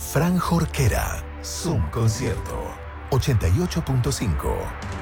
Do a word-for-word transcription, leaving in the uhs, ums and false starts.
Fran Jorquera. Zoom Concierto. ochenta y ocho punto cinco.